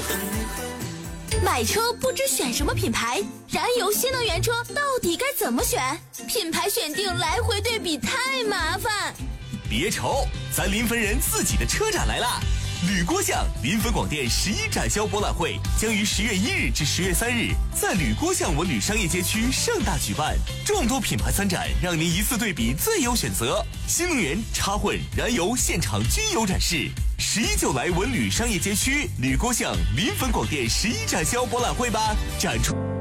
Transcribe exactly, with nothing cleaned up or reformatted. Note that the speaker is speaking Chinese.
买车不知选什么品牌，燃油新能源车到底该怎么选？品牌选定来回对比太麻烦。 别愁，咱临汾人自己的车展来啦！吕郭巷临汾广电十一展销博览会将于十月一日至十月三日在吕郭巷文旅商业街区盛大举办，众多品牌参展，让您一次对比最优选择。新能源、插混、燃油现场均有展示。十一就来文旅商业街区吕郭巷临汾广电十一展销博览会吧，展出。